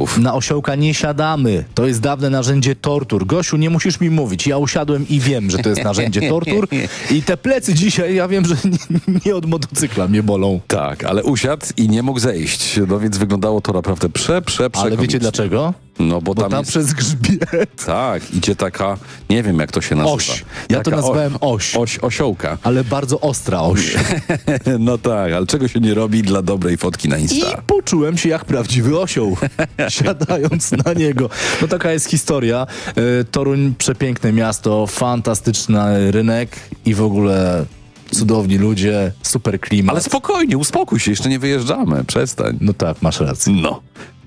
osiołków. Na osiołka nie siadamy. To jest dawne narzędzie tortur. Gosiu, nie musisz mi mówić. Ja usiadłem i wiem, że to jest narzędzie tortur. I te plecy dzisiaj, ja wiem, że nie od motocykla mnie bolą. Tak, ale usiadł i nie mógł zejść. No więc wyglądało to naprawdę Ale wiecie komicznie. dlaczego? No bo Bo tam tam jest... przez grzbiet. Tak, idzie taka, nie wiem jak to się nazywa. Oś. Ja to Taka nazwałem oś. Osiołka. Ale bardzo ostra oś. No tak, ale czego się nie robi dla dobrej fotki na I Insta? poczułem się jak prawdziwy osioł, siadając na niego. No taka jest historia. Toruń, przepiękne miasto, fantastyczny rynek i w ogóle cudowni ludzie, super klimat. Ale spokojnie, uspokój się, jeszcze nie wyjeżdżamy, przestań. No tak, masz rację. No.